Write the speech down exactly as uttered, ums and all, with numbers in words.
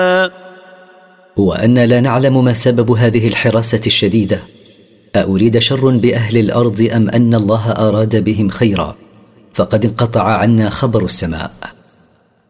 وأن لا نعلم ما سبب هذه الحراسة الشديدة، أأريد شر بأهل الأرض أم أن الله أراد بهم خيرا؟ فقد انقطع عنا خبر السماء.